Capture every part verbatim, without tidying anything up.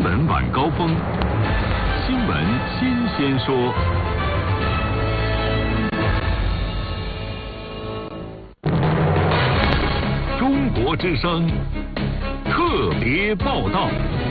闻晚高峰，新闻新鲜说。中国之声特别报道。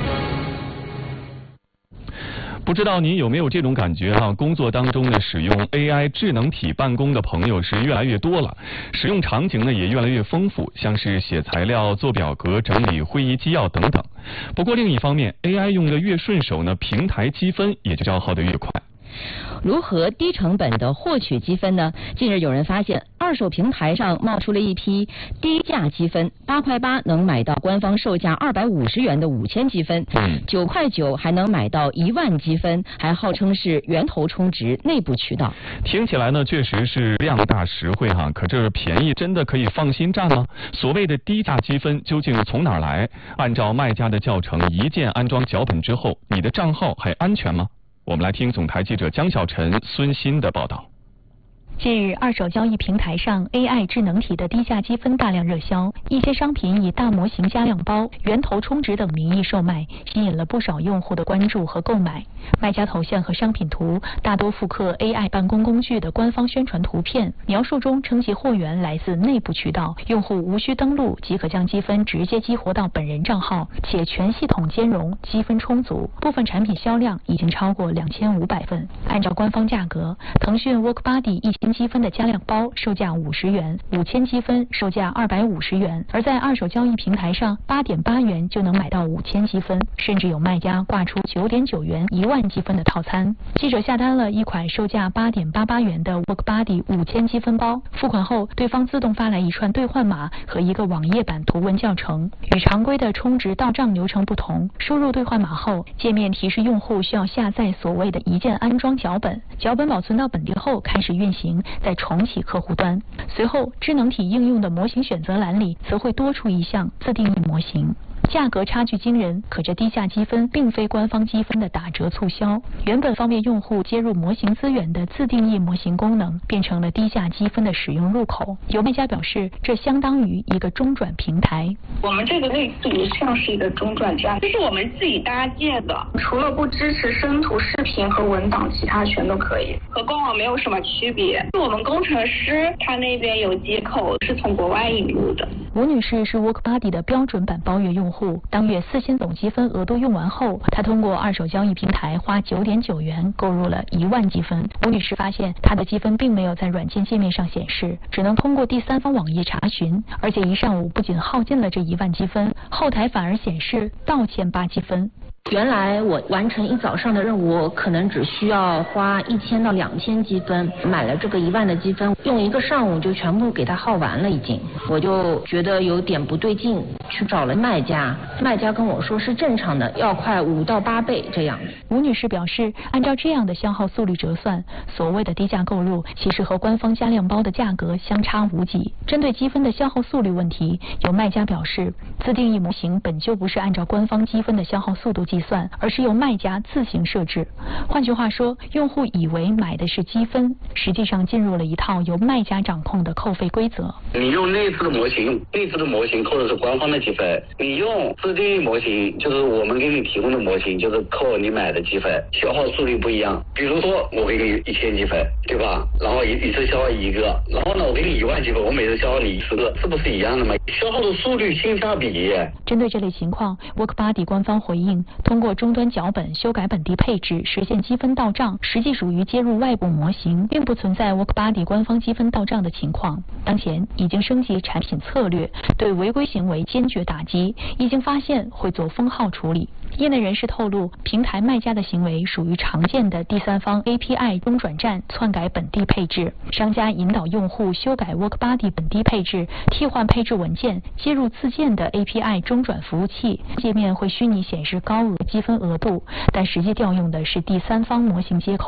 不知道您有没有这种感觉哈、啊？工作当中呢，使用 A I 智能体办公的朋友是越来越多了，使用场景呢也越来越丰富，像是写材料、做表格、整理会议纪要等等。不过另一方面 ，A I 用的越顺手呢，平台积分也就消耗的越快。 如何低成本的获取积分呢？近日有人发现，二手平台上冒出了一批低价积分，八块八能买到官方售价二百五十元的五千积分，九块九还能买到一万积分，还号称是源头充值内部渠道。 听起来呢，确实是量大实惠哈，可这便宜真的可以放心占吗？所谓的低价积分究竟从哪儿来？按照卖家的教程一键安装脚本之后，你的账号还安全吗？我们来听总台记者江小晨、孙鑫的报道。 近日，二手交易平台上 A I 智能体的低价积分大量热销，一些商品以大模型加量包、源头充值等名义售卖，吸引了不少用户的关注和购买。卖家头像和商品图大多复刻 A I 办公工具的官方宣传图片，描述中称其货源来自内部渠道，用户无需登录即可将积分直接激活到本人账号，且全系统兼容，积分充足。部分产品销量已经超过两千五百份。按照官方价格，腾讯 WorkBuddy 一千积分的加量包售价五十元，五千积分售价二百五十元，而在二手交易平台上，八点八元就能买到五千积分，甚至有卖家挂出九点九元一万积分的套餐。记者下单了一款售价八点八八元的 WorkBuddy 五千积分包，付款后，对方自动发来一串兑换码和一个网页版图文教程。与常规的充值到账流程不同，输入兑换码后，界面提示用户需要下载所谓的一键安装脚本，脚本保存到本地后开始运行，再重启客户端。随后，智能体应用的模型选择栏里则会多出一项自定义模型。价格差距惊人，可这低价积分并非官方积分的打折促销，原本方便用户接入模型资源的自定义模型功能，变成了低价积分的使用入口。有卖家表示，这相当于一个中转平台。 我们这个类似于像是一个中转站，这是我们自己搭建的，除了不支持生图、视频和文档，其他全都可以，和官网没有什么区别。我们工程师他那边有接口，是从国外引入的。 吴女士是 WorkBuddy 的标准版包月用户，当月四千总积分额度用完后，她通过二手交易平台花九点九元购入了一万积分。吴女士发现她的积分并没有在软件界面上显示，只能通过第三方网页查询，而且一上午不仅耗尽了这一万积分，后台反而显示倒欠八积分。 原来我完成一早上的任务，可能只需要花一千到两千积分，买了这个一万的积分，用一个上午就全部给它耗完了已经。我就觉得有点不对劲，去找了卖家，卖家跟我说是正常的，要快五到八倍这样。 吴女士表示，按照这样的消耗速率折算，所谓的低价购入其实和官方加量包的价格相差无几。针对积分的消耗速率问题，有卖家表示，自定义模型本就不是按照官方积分的消耗速度计算，而是由卖家自行设置。换句话说，用户以为买的是积分，实际上进入了一套由卖家掌控的扣费规则。 你用内置的模型，内置的模型扣的是官方的积分，你用自定义模型，就是我们给你提供的模型，就是扣你买的积分，消耗速率不一样。比如说我给你一千积分，对吧？然后一一次消耗一个，然后呢我给你一万积分，我每次消耗你十个，这不是一样的吗？消耗的速率性价比。 针对这类情况， WorkBuddy 官方回应，通过终端脚本修改本地配置，实现积分到账，实际属于接入外部模型，并不存在 WorkBuddy 官方积分到账的情况。当前已经升级产品策略，对违规行为坚决打击，已经发现会做封号处理。业内人士透露，平台卖家的行为属于常见的第三方 A P I 中转站篡改本地配置，商家引导用户修改 WorkBuddy 本地配置，替换配置文件，接入自建的 A P I 中转服务器，界面会虚拟显示高额积分额度，但实际调用的是第三方模型接口。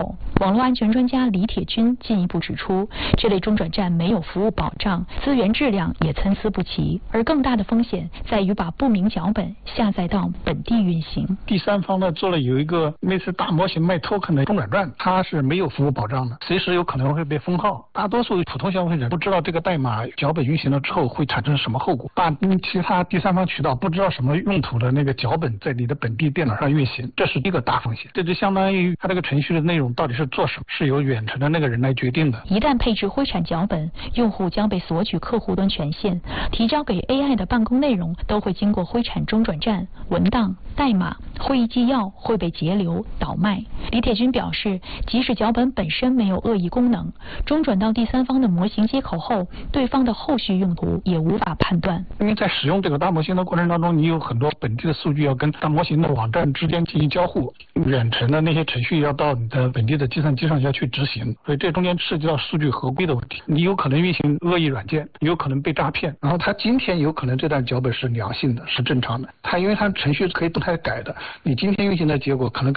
网络安全专家李铁军进一步指出，这类中转站没有服务保障，资源质量也参差不齐，而更大的风险在于把不明脚本下载到本地运行。 第三方呢做了有一个类似大模型卖 token 的中转站，它是没有服务保障的，随时有可能会被封号。大多数普通消费者不知道这个代码脚本运行了之后会产生什么后果，把其他第三方渠道不知道什么用途的那个脚本在你的本地电脑上运行，这是一个大风险。这就相当于它这个程序的内容到底是做什么，是由远程的那个人来决定的。 一旦配置灰产脚本，用户将被索取客户端权限，提交给 A I 的办公内容都会经过灰产中转站，文档、代码、会议纪要会被截流倒卖。李铁军表示，即使脚本本身没有恶意功能，中转到第三方的模型接口后，对方的后续用途也无法判断。 因为在使用这个大模型的过程当中，你有很多本地的数据要跟大模型的网站之间进行交互，远程的那些程序要到你的本地的计算机上要去执行，所以这中间涉及到数据合规的问题。你有可能运行恶意软件，有可能被诈骗，然后它今天有可能这段脚本是良性的，是正常的，它因为它程序可以动态改的，你今天运行的结果可能